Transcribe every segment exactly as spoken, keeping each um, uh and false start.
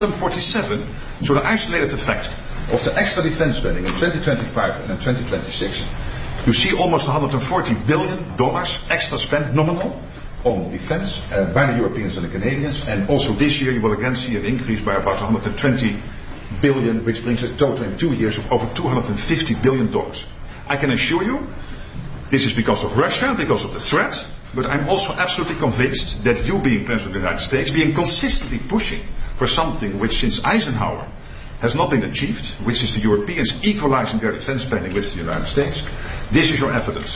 forty-seven, so the isolated effect of the extra defense spending in twenty twenty-five and in twenty twenty-six, you see almost one hundred forty billion dollars extra spent nominal on defense uh, by the Europeans and the Canadians, and also this year you will again see an increase by about one hundred twenty billion, which brings a total in two years of over two hundred fifty billion dollars. I can assure you, this is because of Russia, because of the threat, but I'm also absolutely convinced that you, being President of the United States, being consistently pushing for something which since Eisenhower has not been achieved, which is the Europeans equalizing their defense spending with the United States, this is your evidence.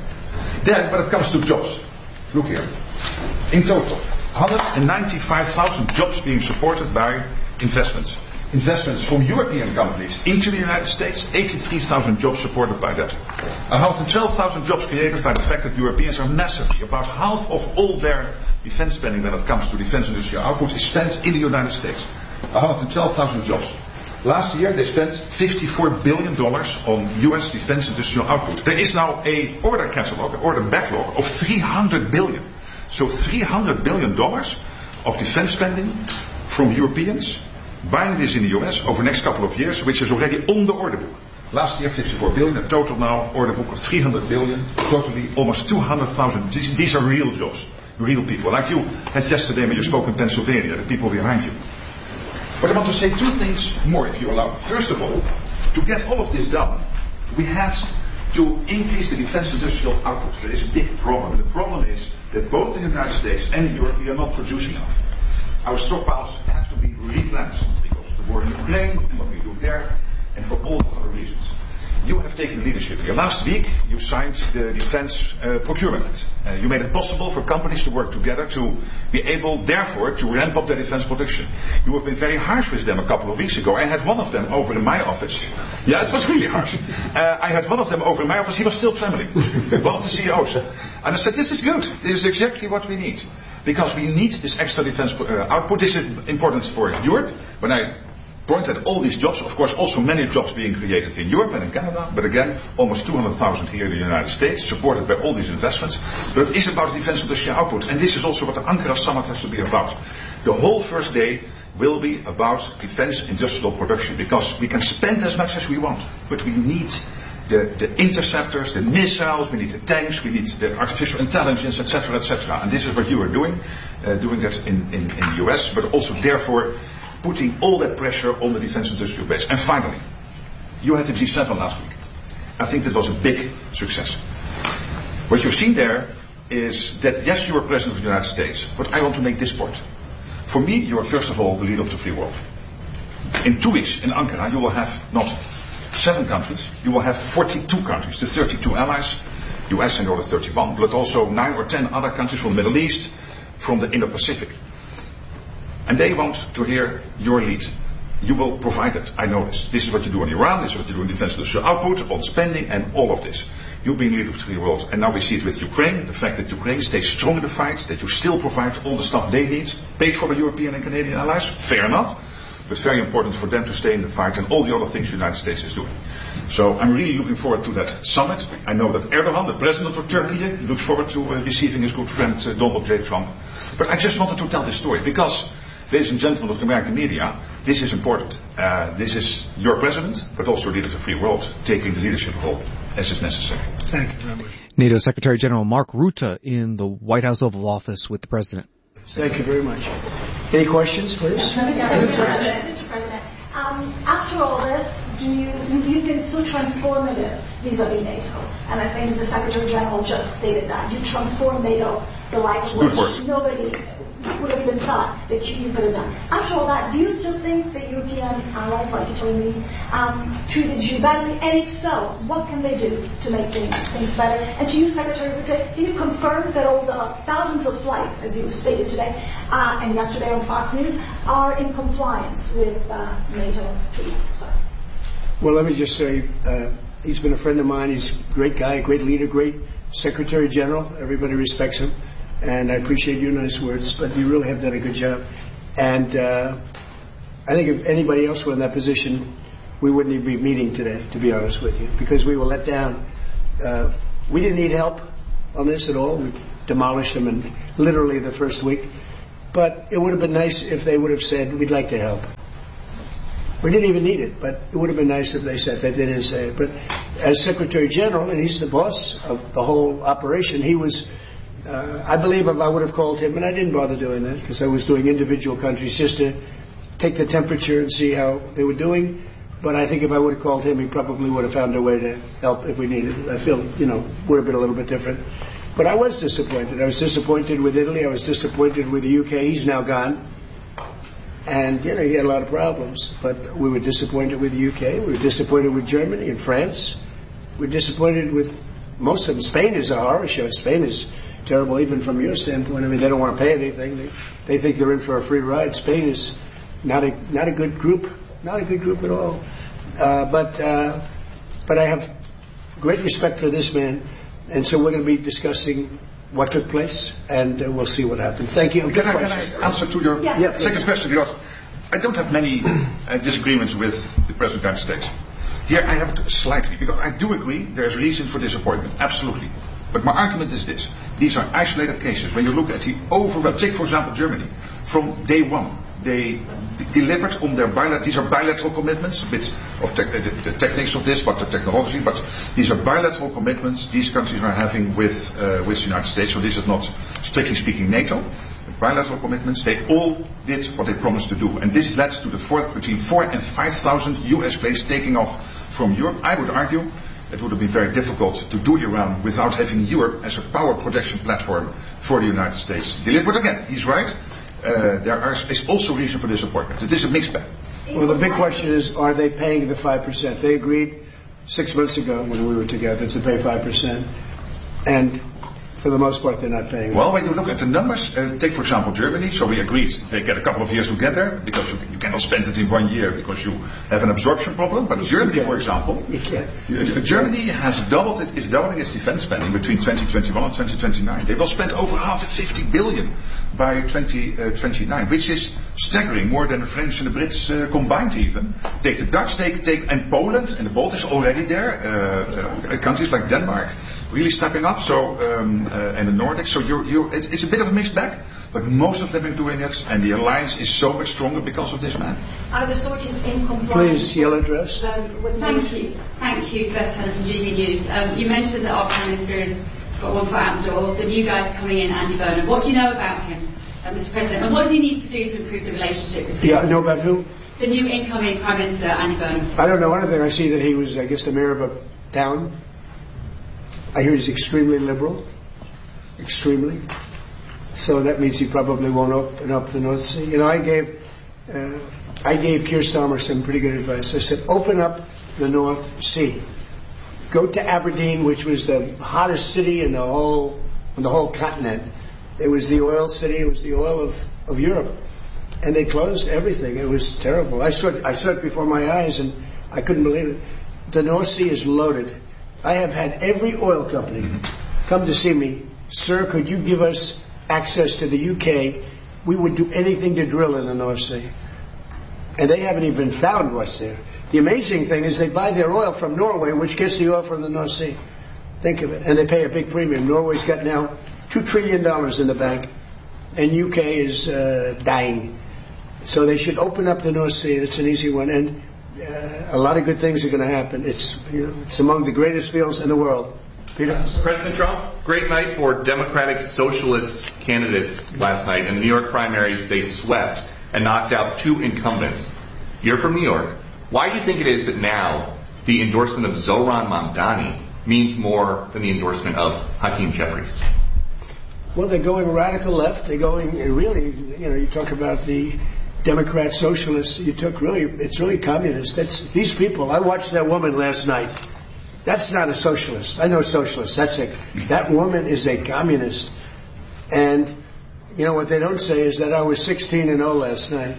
Then, when it comes to jobs, look here. In total, one hundred ninety-five thousand jobs being supported by investments. Investments from European companies into the United States, eighty-three thousand jobs supported by that. one hundred twelve thousand jobs created by the fact that Europeans are massively, about half of all their defense spending when it comes to defense industrial output is spent in the United States. one hundred twelve thousand jobs. Last year they spent fifty-four billion dollars on U S defense industrial output. There is now a order catalog, an order backlog of three hundred billion dollars. So three hundred billion dollars of defense spending from Europeans, buying this in the U S over the next couple of years, which is already on the order book. Last year fifty-four billion dollars, a total now order book of three hundred billion dollars, totally almost two hundred thousand. These, these are real jobs, real people. Like you had yesterday when you spoke in Pennsylvania, the people behind you. But I want to say two things more, if you allow. First of all, to get all of this done, we had to increase the defense industrial output. There is a big problem. The problem is that both in the United States and in Europe we are not producing enough. Our stockpiles have to be replenished because of the war in Ukraine and what we do there, and for all other reasons. You have taken leadership here. Last week you signed the Defense uh, Procurement Act. Uh, you made it possible for companies to work together to be able, therefore, to ramp up their defense production. You have been very harsh with them a couple of weeks ago. I had one of them over in my office. Yeah, it was really harsh. Uh, I had one of them over in my office. He was still trembling. One of the C E Os. And I said, this is good. This is exactly what we need. Because we need this extra defense uh, output. This is important for Europe. When I point at all these jobs, of course also many jobs being created in Europe and in Canada, but again, almost two hundred thousand here in the United States, supported by all these investments. But it is about defense industrial output, and this is also what the Ankara summit has to be about. The whole first day will be about defense industrial production, because we can spend as much as we want, but we need the, the interceptors, the missiles, we need the tanks, we need the artificial intelligence, et cetera, et cetera. And this is what you are doing, uh, doing that in, in, in the U S, but also therefore putting all that pressure on the defense industrial base. And finally, you had the G seven last week. I think that was a big success. What you've seen there is that, yes, you are President of the United States, but I want to make this point. For me, you are first of all the leader of the free world. In two weeks in Ankara, you will have not seven countries, you will have forty-two countries, the thirty-two allies, U S and the other thirty-one, but also nine or ten other countries from the Middle East, from the Indo-Pacific. And they want to hear your lead. You will provide it. I know this. This is what you do in Iran, this is what you do in defense industrial output, on spending, and all of this. You've been leader of the free world. And now we see it with Ukraine, the fact that Ukraine stays strong in the fight, that you still provide all the stuff they need, paid for by European and Canadian allies. Fair enough. But very important for them to stay in the fight and all the other things the United States is doing. So I'm really looking forward to that summit. I know that Erdogan, the president of Turkey, looks forward to uh, receiving his good friend uh, Donald J. Trump. But I just wanted to tell this story because, ladies and gentlemen of the American media, this is important. Uh, this is your president, but also leader of the free world, taking the leadership role as is necessary. Thank you very much. NATO Secretary General Mark Rutte in the White House Oval Office with the President. Thank you very much. Any questions, please? Mister President, Mister President, um, after all this, do you, you've been so transformative vis-a-vis NATO, and I think the Secretary General just stated that. You transformed NATO, the likes of which nobody would have even thought that you, you could have done. After all that, do you still think the European allies, like you told me, um, treated you badly? And if so, what can they do to make things, things better? And to you, Secretary Rutte, can you confirm that all the thousands of flights, as you stated today uh, and yesterday on Fox News, are in compliance with uh, NATO treaty stuff? Well, let me just say, uh, he's been a friend of mine. He's a great guy, a great leader, great Secretary General. Everybody respects him. And I appreciate your nice words, but you really have done a good job. And uh, I think if anybody else were in that position, we wouldn't even be meeting today, to be honest with you, because we were let down. Uh, we didn't need help on this at all. We demolished them in literally the first week. but it would have been nice if they would have said, we'd like to help. We didn't even need it, but it would have been nice if they said that. They didn't say it. But as Secretary General, and he's the boss of the whole operation, he was, uh, I believe if I would have called him, and I didn't bother doing that because I was doing individual countries just to take the temperature and see how they were doing. But I think if I would have called him, he probably would have found a way to help if we needed it. I feel, you know, would have been a little bit different. But I was disappointed. I was disappointed with Italy. I was disappointed with the U K. He's now gone. And, you know, he had a lot of problems. But we were disappointed with the U K. We were disappointed with Germany and France. We were disappointed with most of them. Spain is a horror show. Spain is terrible even from your standpoint. I mean, they don't want to pay anything. They, they think they're in for a free ride. Spain is not a not a good group. Not a good group at all. Uh, but uh, but I have great respect for this man. And so we're going to be discussing what took place, and uh, we'll see what happens. Thank you. Can I, can I answer to your yeah. Yeah, second question? Because I don't have many uh, disagreements with the President of the United States. Here I have to slightly, because I do agree there is reason for disappointment, absolutely. But my argument is this. These are isolated cases. When you look at the overall, take for example Germany, from day one, they d- delivered on their bilateral, these are bilateral commitments, a bit of te- the, the techniques of this, but the technology, but these are bilateral commitments these countries are having with, uh, with the United States, so this is not, strictly speaking, NATO. Bilateral commitments, they all did what they promised to do. And this led to the four, between four and five thousand U S planes taking off from Europe. I would argue it would have been very difficult to do Iran without having Europe as a power projection platform for the United States. Delivered again, he's right. Uh, there are, is also reason for disappointment. It is a mixed bag. Well, the big question is, are they paying the five percent? They agreed six months ago when we were together to pay five percent. And for the most part, they're not paying. Well, when you look at the numbers, uh, take for example Germany. So we agreed they get a couple of years together because you, you cannot spend it in one year because you have an absorption problem. But Germany, for example, You can't. uh, Germany has doubled it, is doubling its defense spending between twenty twenty-one and twenty twenty-nine. They will spend over one hundred fifty billion by twenty twenty-nine, which is staggering, more than the French and the Brits uh, combined even. Take the Dutch, take, take and Poland, and the Baltics already there. Uh, uh, countries like Denmark really stepping up. So um, uh, and the Nordics. So you're, you're, it's, it's a bit of a mixed bag, but most of them are doing it, and the alliance is so much stronger because of this man. Are the sorties in compliance? Please, yellow dress. Um, with Thank you. Thank you, Glenn Taylor from G B News. Um, you mentioned that our Prime Minister has got one foot out the door, the new guy's coming in, Andy Burnham. What do you know about him, uh, Mister President? And what does he need to do to improve the relationship between Yeah, know about who? the new incoming Prime Minister, Andy Burnham? I don't know anything. I see that he was, I guess, the mayor of a town. I hear he's extremely liberal. Extremely. So that means he probably won't open up the North Sea. You know, I gave uh, I gave Keir Starmer some pretty good advice. I said, open up the North Sea. Go to Aberdeen, which was the hottest city in the whole in the whole continent. It was the oil city. It was the oil of, of Europe. And they closed everything. It was terrible. I saw it, I saw it before my eyes, and I couldn't believe it. The North Sea is loaded. I have had every oil company come to see me. Sir, could you give us access to the U K? We would do anything to drill in the North Sea. And they haven't even found what's there. The amazing thing is they buy their oil from Norway, which gets the oil from the North Sea. Think of it. And they pay a big premium. Norway's got now two trillion dollars in the bank, and U K is uh, dying. So they should open up the North Sea. It's an easy one. And uh, a lot of good things are going to happen. It's, you know, it's among the greatest fields in the world. Peter? President Trump, great night for Democratic Socialist candidates last night. In the New York primaries, they swept and knocked out two incumbents. You're from New York. Why do you think it is that now the endorsement of Zohran Mamdani means more than the endorsement of Hakeem Jeffries? Well, they're going radical left. They're going really, you know, you talk about the Democrat socialists. You took really, it's really communist. That's these people. I watched that woman last night. That's not a socialist. I know socialists. That's a, that woman is a communist. And, you know, what they don't say is that I was sixteen and oh last night.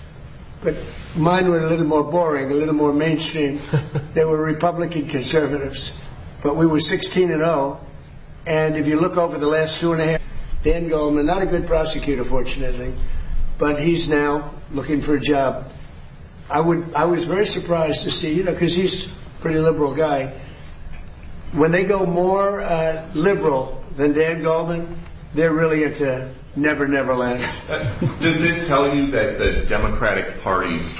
But mine were a little more boring, a little more mainstream. They were Republican conservatives. But we were sixteen and oh. And if you look over the last two and a half, Dan Goldman, not a good prosecutor, fortunately, but he's now looking for a job. I would, I was very surprised to see, you know, because he's a pretty liberal guy. When they go more uh, liberal than Dan Goldman, they're really into Never, never land. Does this tell you that the Democratic Party's